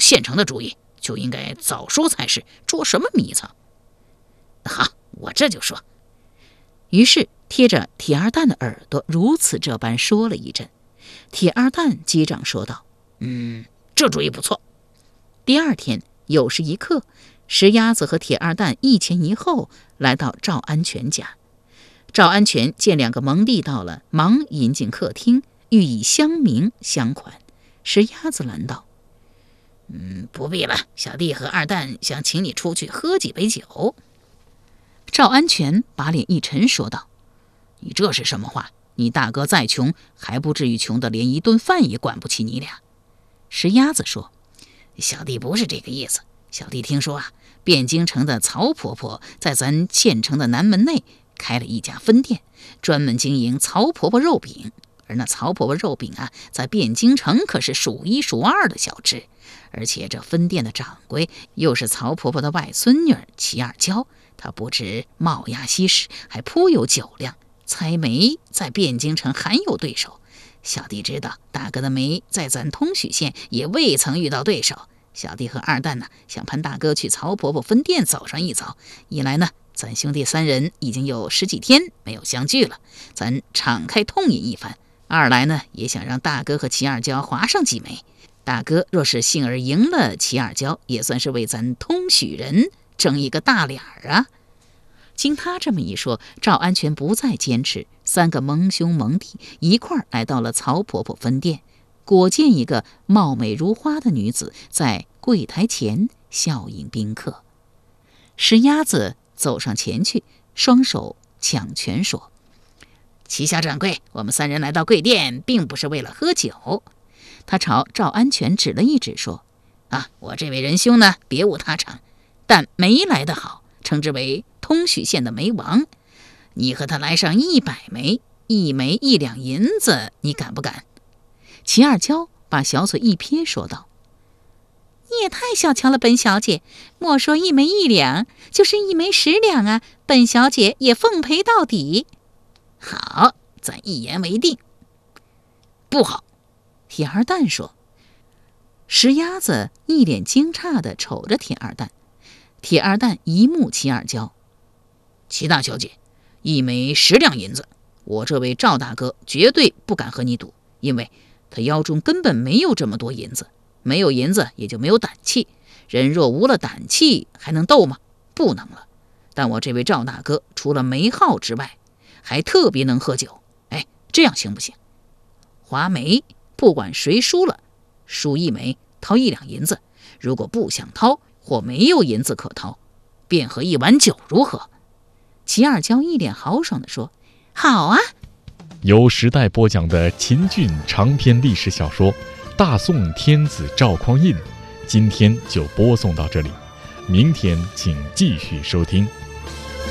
现成的主意，就应该早说才是，捉什么迷藏？好，我这就说。于是贴着铁二蛋的耳朵如此这般说了一阵。铁二蛋击掌说道：这主意不错。第二天酉时一刻，石鸭子和铁二蛋一前一后来到赵安全家。赵安全见两个蒙弟到了，忙引进客厅，欲以相明相款。石鸭子拦道：不必了，小弟和二蛋想请你出去喝几杯酒。赵安全把脸一沉说道：你这是什么话？你大哥再穷，还不至于穷得连一顿饭也管不起你俩。石鸭子说：小弟不是这个意思，小弟听说汴京城的曹婆婆在咱县城的南门内开了一家分店，专门经营曹婆婆肉饼。而那曹婆婆肉饼在汴京城可是数一数二的小吃。而且这分店的掌柜又是曹婆婆的外孙女齐二娇，她不止貌雅惜食，还颇有酒量，猜梅在汴京城罕有对手。小弟知道大哥的梅在咱通许县也未曾遇到对手。小弟和二蛋想盼大哥去曹婆婆分店走上一遭，一来咱兄弟三人已经有10几天没有相聚了，咱敞开痛饮一番；二来也想让大哥和齐二娇划上几枚。大哥若是幸而赢了齐二娇，也算是为咱通许人争一个大脸啊。经他这么一说，赵安全不再坚持，三个蒙兄蒙弟一块儿来到了曹婆婆分店，果见一个貌美如花的女子在柜台前笑迎宾客。石鸭子走上前去，双手抢拳说：齐小掌柜，我们三人来到贵店并不是为了喝酒。他朝赵安全指了一指说：我这位仁兄别无他长，但梅来得好，称之为通许县的梅王。你和他来上100枚，1枚1两银子，你敢不敢？齐二娇把小嘴一撇说道：你也太小瞧了本小姐，莫说1枚1两，就是1枚10两本小姐也奉陪到底。好，咱一言为定。不好，铁二蛋说。石鸭子一脸惊诧地瞅着铁二蛋，铁二蛋一目齐二娇：齐大小姐，1枚10两银子，我这位赵大哥绝对不敢和你赌，因为他腰中根本没有这么多银子，没有银子也就没有胆气，人若无了胆气还能斗吗？不能了。但我这位赵大哥除了没号之外，还特别能喝酒。这样行不行？划梅，不管谁输了，输1枚掏1两银子，如果不想掏或没有银子可掏，便喝1碗酒，如何？齐二娇一脸豪爽地说：好啊。 由时代播讲的秦俊长篇历史小说《大宋天子赵匡胤》，今天就播送到这里，明天请继续收听。